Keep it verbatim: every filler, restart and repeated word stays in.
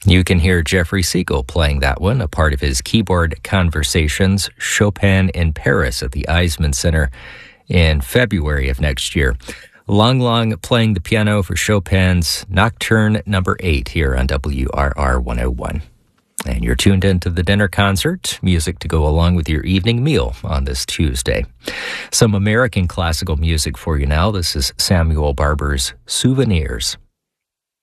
You can hear Jeffrey Siegel playing that one, a part of his Keyboard Conversations, Chopin in Paris at the Eisman Center in February of next year. Lang Lang playing the piano for Chopin's Nocturne number eight here on W R R one oh one. And you're tuned into the dinner concert, music to go along with your evening meal on this Tuesday. Some American classical music for you now. This is Samuel Barber's Souvenirs.